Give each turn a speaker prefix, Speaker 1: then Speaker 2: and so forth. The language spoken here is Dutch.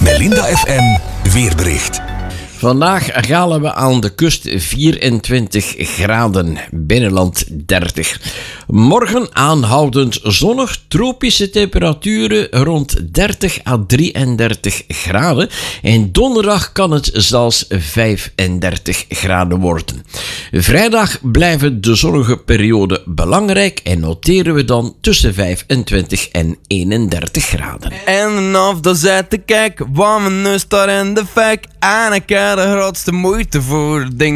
Speaker 1: Melinda FM weerbericht.
Speaker 2: Vandaag halen we aan de kust 24 graden, binnenland 30. Morgen aanhoudend zonnig, tropische temperaturen rond 30 à 33 graden. En donderdag kan het zelfs 35 graden worden. Vrijdag blijven de zonnige perioden belangrijk en noteren we dan tussen 25 en 31 graden.
Speaker 3: En of dan zet te kijken, wat mijn neus daar in de fik. En ik heb de grootste moeite voor ding.